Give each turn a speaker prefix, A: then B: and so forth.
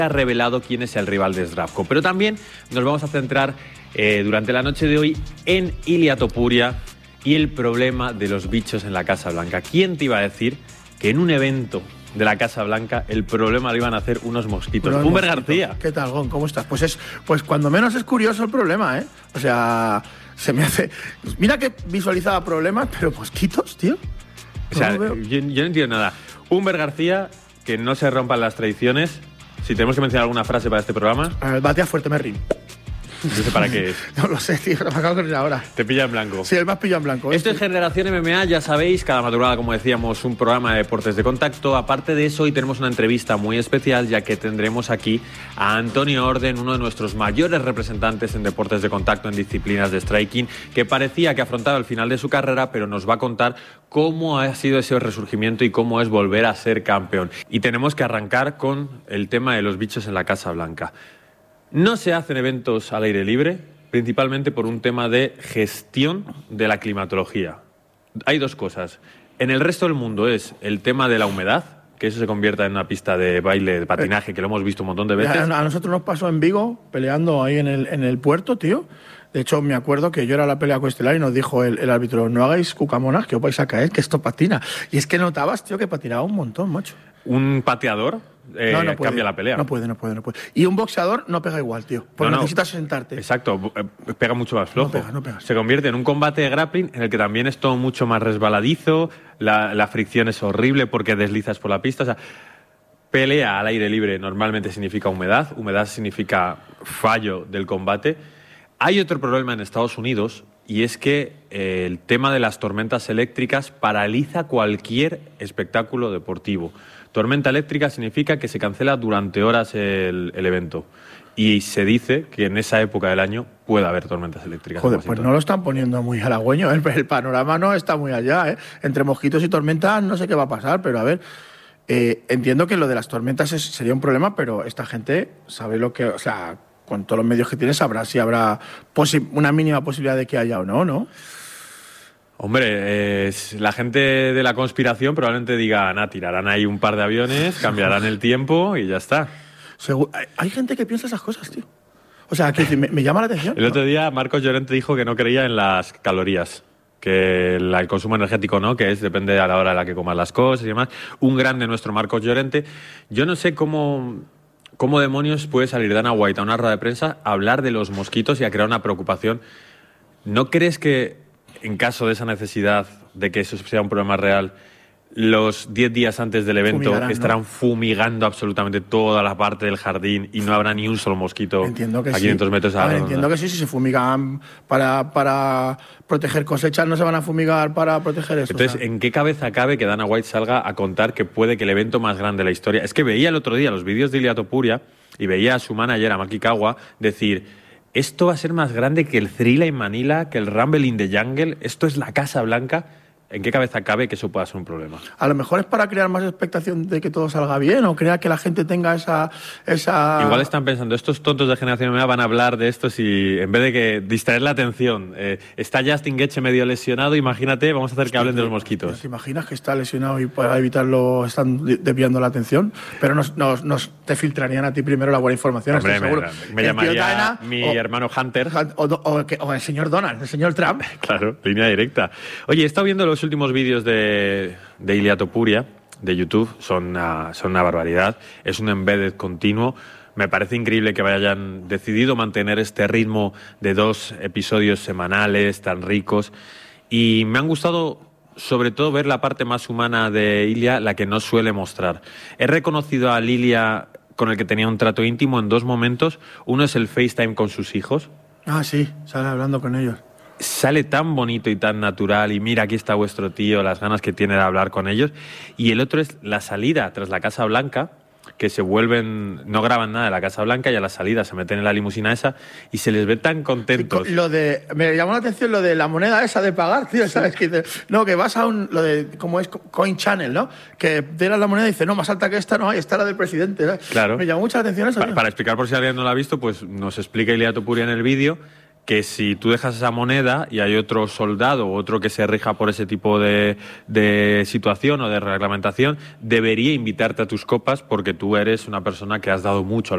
A: ha revelado quién es el rival de Zdravko. Pero también nos vamos a centrar durante la noche de hoy en Ilia Topuria y el problema de los bichos en la Casa Blanca. ¿Quién te iba a decir que en un evento de la Casa Blanca el problema lo iban a hacer unos mosquitos? Humber García.
B: ¿Qué tal, Gon? ¿Cómo estás? Pues cuando menos es curioso el problema, ¿eh? O sea, se me hace... Mira que visualizaba problemas, pero mosquitos, tío.
A: O sea, yo no entiendo nada. Humber García, que no se rompan las tradiciones. Si tenemos que mencionar alguna frase para este programa.
B: Batea fuerte, Merrin.
A: No sé para qué es.
B: No lo sé, tío, me acabo de creer ahora.
A: Te pilla en blanco.
B: Sí, el más pillado en blanco.
A: Esto es Generación MMA, ya sabéis, cada madrugada, como decíamos, un programa de deportes de contacto. Aparte de eso, hoy tenemos una entrevista muy especial, ya que tendremos aquí a Antonio Orden, uno de nuestros mayores representantes en deportes de contacto en disciplinas de striking, que parecía que afrontaba el final de su carrera, pero nos va a contar cómo ha sido ese resurgimiento y cómo es volver a ser campeón. Y tenemos que arrancar con el tema de los bichos en la Casa Blanca. No se hacen eventos al aire libre, principalmente por un tema de gestión de la climatología. Hay dos cosas. En el resto del mundo es el tema de la humedad, que eso se convierta en una pista de baile, de patinaje, que lo hemos visto un montón de veces.
B: A nosotros nos pasó en Vigo, peleando ahí en el puerto, tío. De hecho, me acuerdo que yo era la pelea coestelar y nos dijo el árbitro, no hagáis cucamonas, que os vais a caer, que esto patina. Y es que notabas, tío, que patinaba un montón, macho.
A: Un pateador
B: no puede,
A: cambia la pelea.
B: No puede. Y un boxeador no pega igual, tío, porque necesitas sentarte.
A: Exacto, pega mucho más flojo.
B: No pega.
A: Se convierte en un combate de grappling en el que también es todo mucho más resbaladizo, la fricción es horrible porque deslizas por la pista. O sea, pelea al aire libre normalmente significa humedad significa fallo del combate. Hay otro problema en Estados Unidos y es que el tema de las tormentas eléctricas paraliza cualquier espectáculo deportivo. Tormenta eléctrica significa que se cancela durante horas el evento. Y se dice que en esa época del año puede haber tormentas eléctricas.
B: Joder, pues no lo están poniendo muy halagüeño. El panorama no está muy allá, ¿eh? Entre mosquitos y tormentas no sé qué va a pasar, pero a ver... entiendo que lo de las tormentas sería un problema, pero esta gente sabe lo que... O sea, con todos los medios que tiene sabrá si habrá una mínima posibilidad de que haya o no, ¿no?
A: Hombre, la gente de la conspiración probablemente diga, tirarán ahí un par de aviones, cambiarán el tiempo y ya está.
B: Hay gente que piensa esas cosas, tío. O sea, que me llama la atención.
A: El otro día Marcos Llorente dijo que no creía en las calorías, que el consumo energético no, que depende a la hora en la que comas las cosas y demás. Un grande nuestro Marcos Llorente. Yo no sé cómo demonios puede salir Dana White a una rueda de prensa a hablar de los mosquitos y a crear una preocupación. ¿No crees que en caso de esa necesidad de que eso sea un problema real, los 10 días antes del evento estarán fumigando absolutamente toda la parte del jardín y no habrá ni un solo mosquito a 500 metros a la redonda?
B: Entiendo que sí, si se fumigan para proteger cosechas, no se van a fumigar para proteger eso.
A: Entonces, ¿en qué cabeza cabe que Dana White salga a contar que puede que el evento más grande de la historia... Es que veía el otro día los vídeos de Ilia Topuria y veía a su manager, a Maki Kawa, decir... Esto va a ser más grande que el Thrilla en Manila, que el Rumble in the Jungle. Esto es la Casa Blanca. ¿En qué cabeza cabe que eso pueda ser un problema?
B: A lo mejor es para crear más expectación de que todo salga bien o crear que la gente tenga esa...
A: Igual están pensando, estos tontos de Generación MMA van a hablar de esto si en vez de que distraer la atención. Está Justin Gaethje medio lesionado, imagínate, vamos a hacer que hablen de los mosquitos.
B: ¿Te imaginas que está lesionado y para evitarlo están desviando la atención? Pero te filtrarían a ti primero la buena información.
A: Hombre,
B: estoy seguro.
A: Me llamaría mi hermano Hunter.
B: O el señor Donald, el señor Trump.
A: Claro, línea directa. Oye, he estado viendo los últimos vídeos de Ilia Topuria de YouTube, son una barbaridad. Es un embedded continuo. Me parece increíble que hayan decidido mantener este ritmo de 2 episodios semanales tan ricos. Y me han gustado sobre todo ver la parte más humana de Ilia, la que no suele mostrar. He reconocido a Ilia con el que tenía un trato íntimo en 2 momentos. Uno es el FaceTime con sus hijos.
B: Ah, sí, sale hablando con ellos.
A: Sale tan bonito y tan natural y mira, aquí está vuestro tío, las ganas que tiene de hablar con ellos. Y el otro es la salida tras la Casa Blanca, que se vuelven, no graban nada de la Casa Blanca y a la salida se meten en la limusina esa y se les ve tan contentos.
B: Me llamó la atención lo de la moneda esa de pagar, tío, ¿sabes? Que vas a lo de, como es Coin Channel, ¿no? Que tiras la moneda y dice, no, más alta que esta no hay, esta la del presidente, ¿no?
A: Claro.
B: Me llamó mucha atención eso.
A: Para explicar por si alguien no lo ha visto, pues nos explica Ilia Topuria en el vídeo que si tú dejas esa moneda y hay otro soldado o otro que se rija por ese tipo de situación o de reglamentación, debería invitarte a tus copas porque tú eres una persona que has dado mucho al